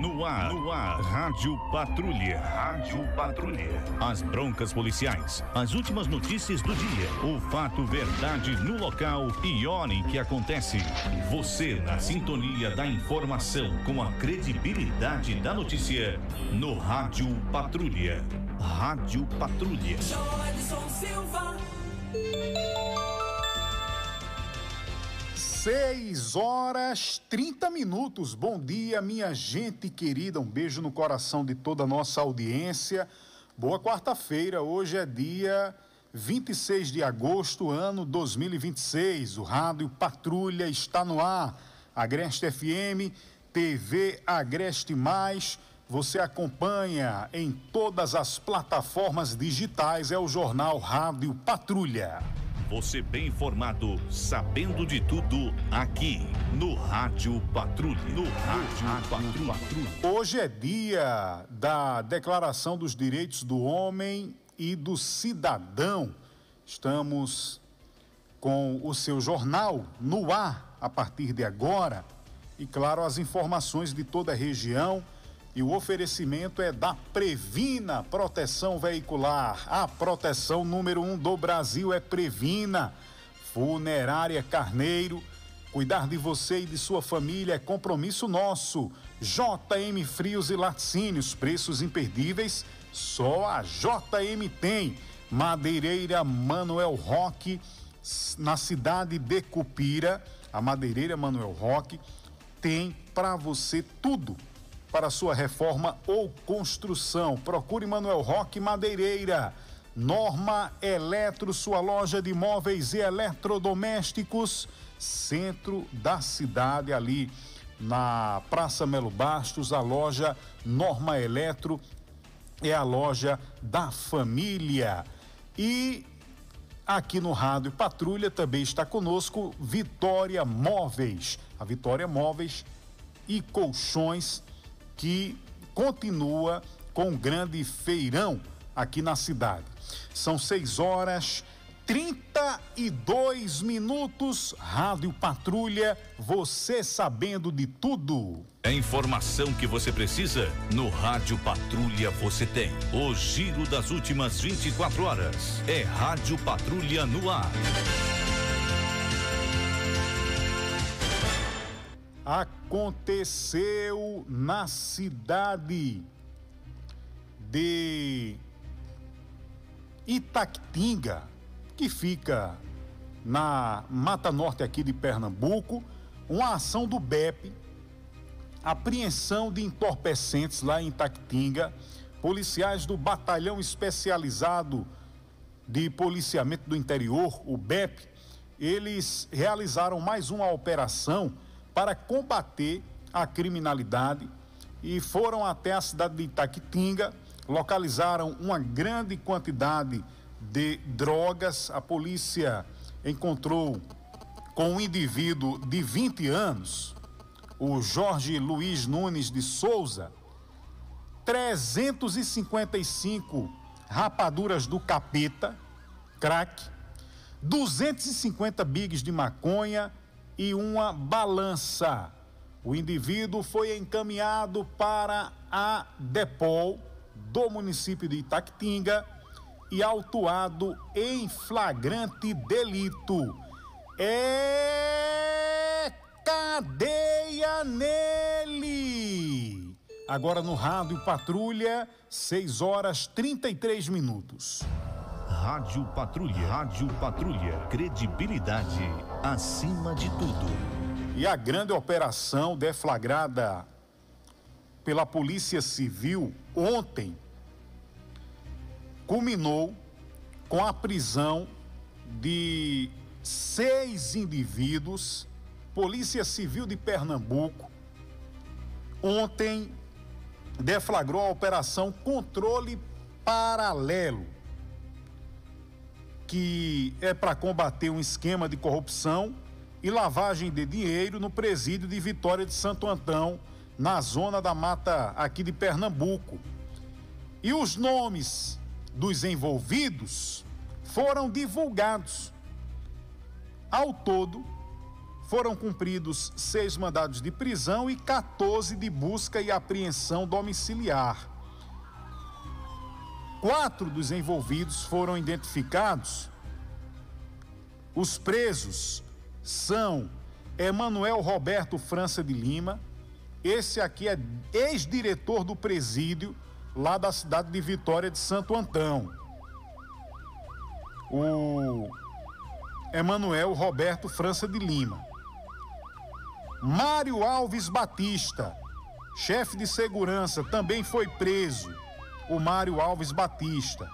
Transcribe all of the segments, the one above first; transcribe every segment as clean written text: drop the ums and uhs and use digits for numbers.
no ar, Rádio Patrulha. As broncas policiais, as últimas notícias do dia, o fato, verdade no local e hora em que acontece. Você na sintonia da informação com a credibilidade da notícia no Rádio Patrulha. Rádio Patrulha. Joelson Silva. 6h30. Bom dia, minha gente querida. Um beijo no coração de toda a nossa audiência. Boa quarta-feira. Hoje é dia 26 de agosto, ano 2026. O Rádio Patrulha está no ar. Agreste FM, TV Agreste Mais. Você acompanha em todas as plataformas digitais. É o jornal Rádio Patrulha. Você bem informado, sabendo de tudo, aqui no Rádio Patrulha. Hoje é dia da Declaração dos Direitos do Homem e do Cidadão. Estamos com o seu jornal no ar a partir de agora. E, claro, as informações de toda a região. E o oferecimento é da Previna Proteção Veicular. A proteção número 1 do Brasil é Previna. Funerária Carneiro. Cuidar de você e de sua família é compromisso nosso. JM Frios e Laticínios, preços imperdíveis, só a JM tem. Madeireira Manuel Roque, na cidade de Cupira. A Madeireira Manuel Roque tem para você tudo para sua reforma ou construção. Procure Manuel Roque Madeireira. Norma Eletro, sua loja de móveis e eletrodomésticos, centro da cidade, ali na Praça Melo Bastos. A loja Norma Eletro é a loja da família. E aqui no Rádio Patrulha também está conosco Vitória Móveis. A Vitória Móveis e Colchões, que continua com um grande feirão aqui na cidade. São 6h32. Rádio Patrulha, você sabendo de tudo. A informação que você precisa, no Rádio Patrulha você tem. O giro das últimas 24 horas. É Rádio Patrulha no ar. Aconteceu na cidade de Itaquitinga, que fica na Mata Norte aqui de Pernambuco, uma ação do BEP, apreensão de entorpecentes lá em Itaquitinga. Policiais do Batalhão Especializado de Policiamento do Interior, o BEP, eles realizaram mais uma operação para combater a criminalidade e foram até a cidade de Itaquitinga, localizaram uma grande quantidade de drogas. A polícia encontrou com um indivíduo de 20 anos, o Jorge Luiz Nunes de Souza, 355 rapaduras do capeta, crack, 250 bigs de maconha e uma balança. O indivíduo foi encaminhado para a DEPOL do município de Itaquitinga e autuado em flagrante delito. É cadeia nele! Agora no Rádio Patrulha, 6h33. Rádio Patrulha, credibilidade acima de tudo. E a grande operação deflagrada pela Polícia Civil ontem culminou com a prisão de 6 indivíduos. Polícia Civil de Pernambuco ontem deflagrou a operação Controle Paralelo, que é para combater um esquema de corrupção e lavagem de dinheiro no presídio de Vitória de Santo Antão, na zona da mata aqui de Pernambuco. E os nomes dos envolvidos foram divulgados. Ao todo, foram cumpridos 6 mandados de prisão e 14 de busca e apreensão domiciliar. 4 dos envolvidos foram identificados. Os presos são Emanuel Roberto França de Lima, esse aqui é ex-diretor do presídio lá da cidade de Vitória de Santo Antão. O Emanuel Roberto França de Lima. Mário Alves Batista, chefe de segurança, também foi preso, o Mário Alves Batista.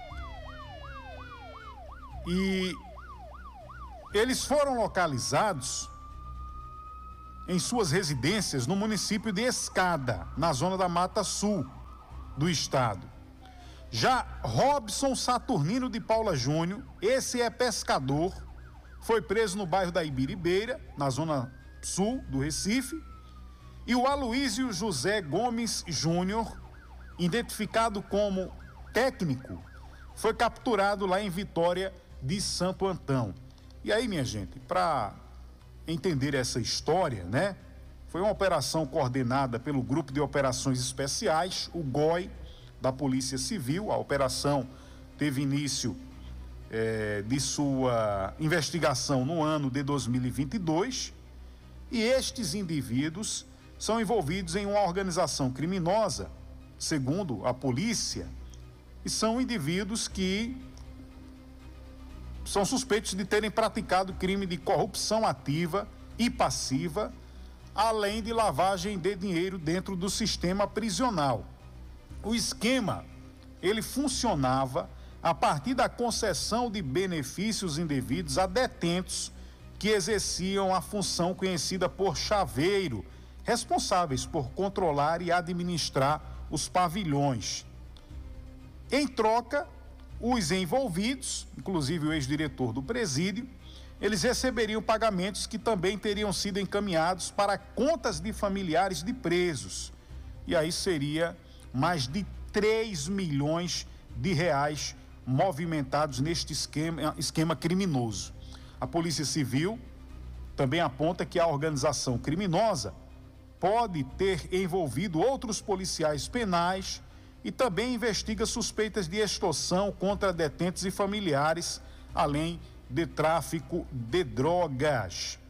E eles foram localizados em suas residências no município de Escada, na zona da Mata Sul do estado. Já Robson Saturnino de Paula Júnior, esse é pescador, foi preso no bairro da Ibiribeira, na zona sul do Recife. E o Aloísio José Gomes Júnior, identificado como técnico, foi capturado lá em Vitória de Santo Antão. E aí, minha gente, para entender essa história, né? Foi uma operação coordenada pelo Grupo de Operações Especiais, o GOI, da Polícia Civil. A operação teve início de sua investigação no ano de 2022 e estes indivíduos são envolvidos em uma organização criminosa, segundo a polícia, e são indivíduos que são suspeitos de terem praticado crime de corrupção ativa e passiva, além de lavagem de dinheiro dentro do sistema prisional. O esquema, ele funcionava a partir da concessão de benefícios indevidos a detentos que exerciam a função conhecida por chaveiro, responsáveis por controlar e administrar os pavilhões. Em troca, os envolvidos, inclusive o ex-diretor do presídio, eles receberiam pagamentos que também teriam sido encaminhados para contas de familiares de presos. E aí seria mais de 3 milhões de reais movimentados neste esquema criminoso. A Polícia Civil também aponta que a organização criminosa pode ter envolvido outros policiais penais e também investiga suspeitas de extorsão contra detentos e familiares, além de tráfico de drogas.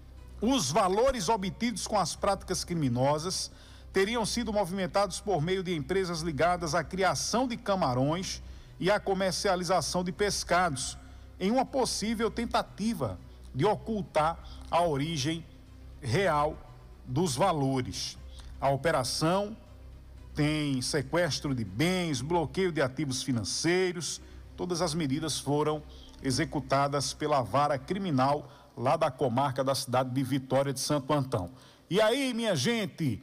Os valores obtidos com as práticas criminosas teriam sido movimentados por meio de empresas ligadas à criação de camarões e à comercialização de pescados, em uma possível tentativa de ocultar a origem real dos valores. A operação tem sequestro de bens, bloqueio de ativos financeiros. Todas as medidas foram executadas pela vara criminal lá da comarca da cidade de Vitória de Santo Antão. E aí, minha gente,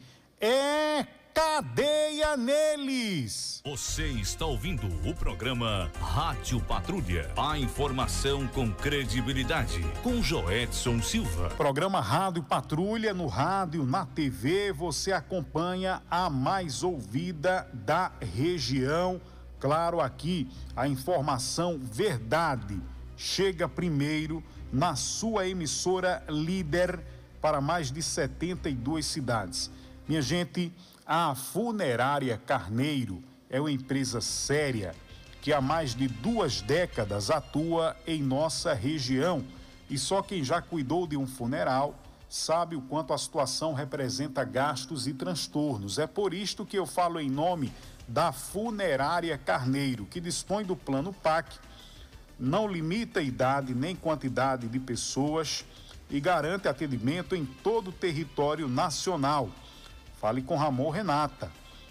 é cadeia neles! Você está ouvindo o programa Rádio Patrulha. A informação com credibilidade, com Joedson Silva. Programa Rádio Patrulha, no rádio, na TV, você acompanha a mais ouvida da região. Claro, aqui a informação verdade chega primeiro na sua emissora líder para mais de 72 cidades. Minha gente, a Funerária Carneiro é uma empresa séria que há mais de 2 décadas atua em nossa região. E só quem já cuidou de um funeral sabe o quanto a situação representa gastos e transtornos. É por isto que eu falo em nome da Funerária Carneiro, que dispõe do plano PAC, não limita idade nem quantidade de pessoas e garante atendimento em todo o território nacional. Fale com Ramon Renata,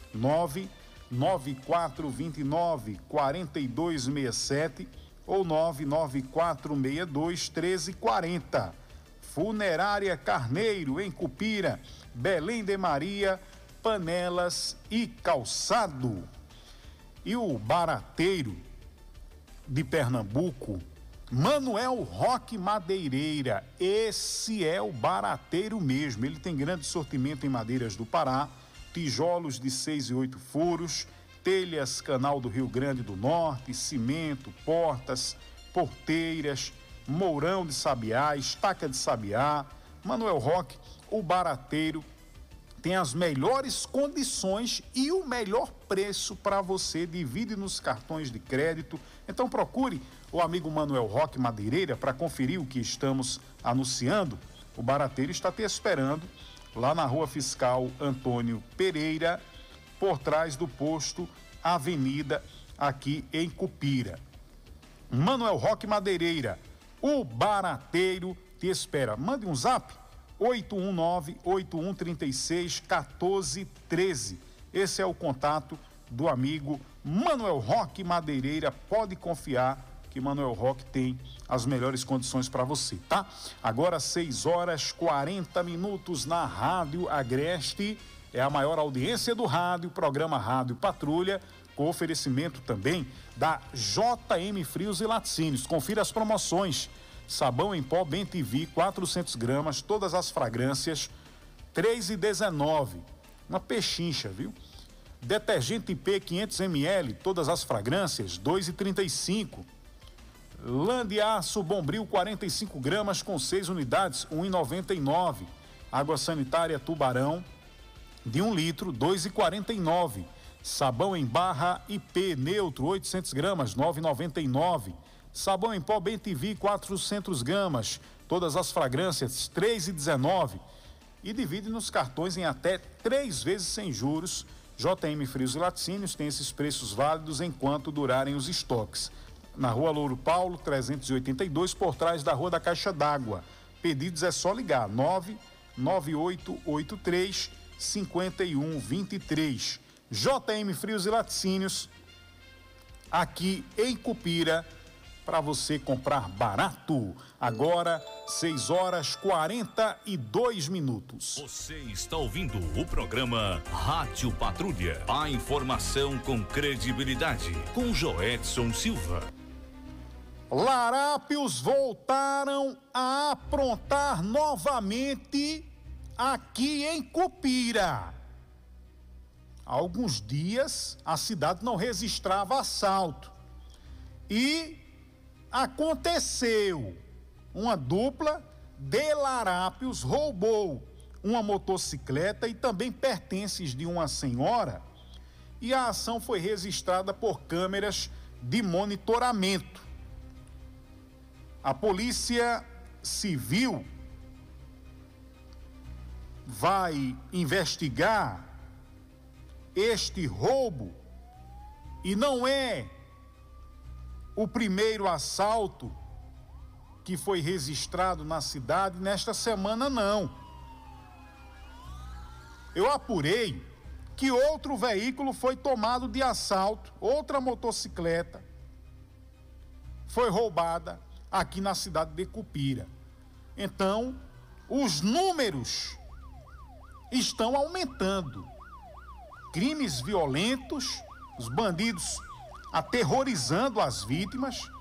99429-4267 ou 99462-1340. Funerária Carneiro, em Cupira, Belém de Maria, Panelas e Calçado. E o barateiro de Pernambuco, Manuel Roque Madeireira, esse é o barateiro mesmo. Ele tem grande sortimento em madeiras do Pará, tijolos de 6 e 8 furos, telhas Canal do Rio Grande do Norte, cimento, portas, porteiras, mourão de sabiá, estaca de sabiá, Manuel Roque, o barateiro, tem as melhores condições e o melhor preço para você. Divide nos cartões de crédito. Então procure o amigo Manuel Roque Madeireira para conferir o que estamos anunciando. O barateiro está te esperando lá na Rua Fiscal Antônio Pereira, por trás do posto Avenida, aqui em Cupira. Manuel Roque Madeireira, o barateiro te espera. Mande um zap, 819-8136-1413. Esse é o contato do amigo Manuel Roque Madeireira. Pode confiar que Manuel Roque tem as melhores condições para você, tá? Agora 6h40 na Rádio Agreste. É a maior audiência do rádio, programa Rádio Patrulha, com oferecimento também da JM Frios e Laticínios. Confira as promoções. Sabão em pó Bem-TV, 400 gramas, todas as fragrâncias, R$3,19. Uma pechincha, viu? Detergente IP 500 ml, todas as fragrâncias, R$2,35. Lã de aço Bombril, 45 gramas com 6 unidades, R$1,99. Água sanitária Tubarão, de 1 litro, R$2,49. Sabão em barra IP neutro, 800 gramas, R$9,99. Sabão em pó Bem-TV, 400 gramas, todas as fragrâncias, R$3,19. E divide nos cartões em até 3 vezes sem juros. JM Frios e Laticínios tem esses preços válidos enquanto durarem os estoques. Na Rua Louro Paulo, 382, por trás da Rua da Caixa d'Água. Pedidos é só ligar, 99883-5123. JM Frios e Laticínios, aqui em Cupira, para você comprar barato. Agora, 6h42. Você está ouvindo o programa Rádio Patrulha. A informação com credibilidade, com Joedson Silva. Larápios voltaram a aprontar novamente aqui em Cupira. Há alguns dias a cidade não registrava assalto. E aconteceu. Uma dupla de larápios roubou uma motocicleta e também pertences de uma senhora. E a ação foi registrada por câmeras de monitoramento. A Polícia Civil vai investigar este roubo e não é o primeiro assalto que foi registrado na cidade nesta semana, não. Eu apurei que outro veículo foi tomado de assalto, outra motocicleta foi roubada aqui na cidade de Cupira. Então, os números estão aumentando. Crimes violentos, os bandidos aterrorizando as vítimas.